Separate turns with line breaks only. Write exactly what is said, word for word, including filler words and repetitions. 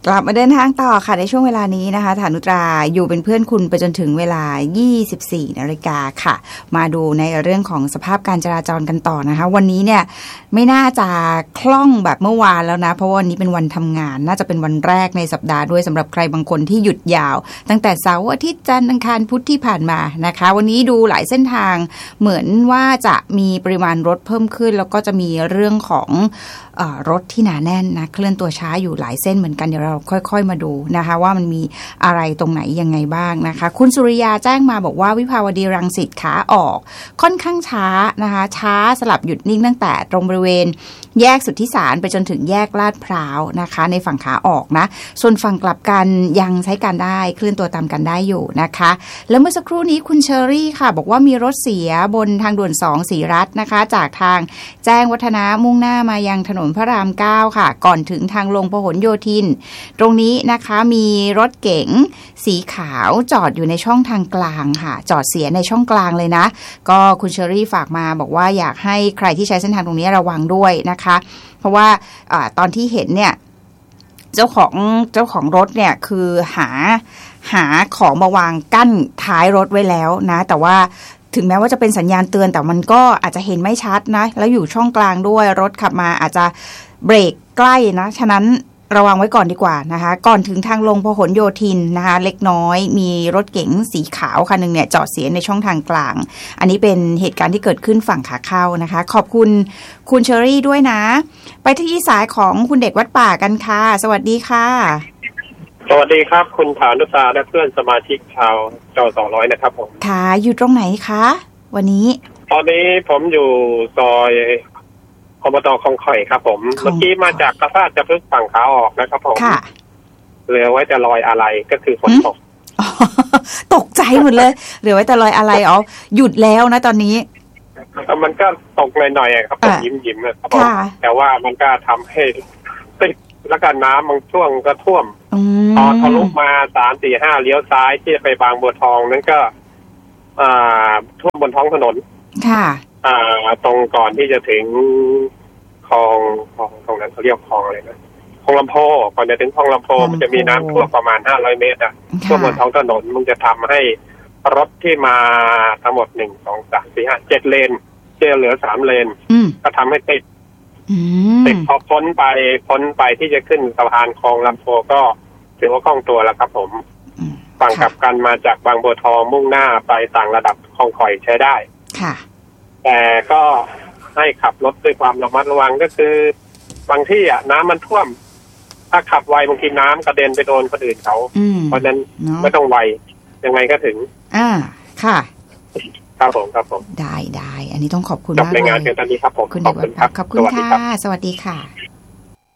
กลับมาเดินทางต่อค่ะในช่วงเวลานี้นะคะฐานุตราอยู่เป็นเพื่อนคุณไปจนถึงเวลา ยี่สิบสี่ นาฬิกาค่ะมาดูในเรื่องของสภาพการจราจรกันต่อนะคะวันนี้เนี่ยไม่น่าจะคล่องแบบเมื่อวานแล้วนะเพราะว่าวันนี้เป็นวันทำงานน่าจะเป็นวันแรกในสัปดาห์ด้วยสำหรับใครบางคนที่หยุดยาวตั้งแต่เสาร์อาทิตย์จันทร์อังคารพุธที่ผ่านมานะคะวันนี้ดูหลายเส้นทางเหมือนว่าจะมีปริมาณรถเพิ่มขึ้นแล้วก็จะมีเรื่องของเอ่อรถที่หนาแน่นนะเคลื่อนตัวช้าอยู่หลายเส้นเหมือนกันเดี๋ยวเราค่อยๆมาดูนะคะว่ามันมีอะไรตรงไหนยังไงบ้างนะคะคุณสุริยาแจ้งมาบอกว่าวิภาวดีรังสิตขาออกค่อนข้างช้านะคะช้าสลับหยุดนิ่งตั้งแต่ตรงบริเวณแยกสุทธิสารไปจนถึงแยกลาดพร้าวนะคะในฝั่งขาออกนะส่วนฝั่งกลับกันยังใช้การได้เคลื่อนตัวตามกันได้อยู่นะคะแล้วเมื่อสักครู่นี้คุณเชอรี่ค่ะบอกว่ามีรถเสียบนทางด่วนสองศรีรัตน์นะคะจากทางแจ้งวัฒนะมุ่งหน้ามายังถนนพระรามเก้าค่ะก่อนถึงทางลงพหลโยธินตรงนี้นะคะมีรถเก๋งสีขาวจอดอยู่ในช่องทางกลางค่ะจอดเสียในช่องกลางเลยนะก็คุณเชอรี่ฝากมาบอกว่าอยากให้ใครที่ใช้เส้นทางตรงนี้ระวังด้วยนะคะเพราะว่าอ่าตอนที่เห็นเนี่ยเจ้าของเจ้าของรถเนี่ยคือหาหาของมาวางกั้นท้ายรถไว้แล้วนะแต่ว่าถึงแม้ว่าจะเป็นสัญญาณเตือนแต่มันก็อาจจะเห็นไม่ชัดนะแล้วอยู่ช่องกลางด้วยรถขับมาอาจจะเบรกใกล้นะฉะนั้นระวังไว้ก่อนดีกว่านะคะก่อนถึงทางลงพหลโยธินนะคะเล็กน้อยมีรถเก๋งสีขาวคันนึงเนี่ยจอดเสียในช่องทางกลางอันนี้เป็นเหตุการณ์ที่เกิดขึ้นฝั่งขาเข้านะคะขอบคุณคุณเชอรี่ด้วยนะไปที่สายของคุณเด็กวัดป่ากันค่ะสวัสดีค่ะ
สวัสดีครับคุณฐานุตาและเพื่อนสมาชิกชาวจอสองร้อยนะครับผม
ค่ะอยู่ตรงไหนคะวันนี้
ตอนนี้ผมอยู่ซอยอบต.คลองข่อยครับผมเมื่อกี้มาจากกระพาจะพึ่งฝั่งขาออกนะครับผมค่ะเหลือไว้แต่รอยอะไรก็คือฝนตก
ตกใจหมดเลยเหลือไว้แต่รอยอะไรอ๋อหยุดแล้วนะตอนนี้
มันก็ตกหน่อยๆครับผมยิ้มๆนะครับผมแต่ว่ามันก็ทำให้ติดแล้วก็น้ำบางช่วงก็ท่วมพอทะลุมาสามสี่ห้าเลี้ยวซ้ายที่ไปบางบัวทองนั้นก็อ่าท่วมบนท้องถนน
ค่ะ
อ่าตรงก่อนที่จะถึงคลองคลองตรงนั้นเขาเรียกคลองอะไรนะคลองลำโพก่อนจะถึงคลองลำโพมันจะมีน้ำท่วมประมาณห้าร้อยเมตรอ่ะท่วมบนท้องถนนมันจะทำให้รถที่มาทั้งหมดหนึ่งสองสามสี่ห้าเจ็ดเลนจะเหลือสามเลนก็ทำให้ติดติดพอพ้นไปพ้นไปที่จะขึ้นสะพานคลองลำโพก็ถือว่าคล่องตัวแล้วครับผมฝั่งกลับกันมาจากบางบัวทองมุ่งหน้าไปต่างระดับคลองข่อยใช้ได้
ค่ะ
แต่ก็ให้ขับรถด้วยความระมัดระวังก็คือบางที่อ่ะน้ำมันท่วมถ้าขับไวบางทีน้ำกระเด็นไปโดนคนอื่นเขาเพราะนั้นไม่ต้องไวยังไงก็ถึง
อ่าค่ะ
ครับผมครับผม
ได้ได้อันนี้ต้องขอบคุณมาก
เลยจบรายงานกันตอนนี้ครับผม
คุณเด็กวัดขอบคุณค่ะสวัสดีค่ะ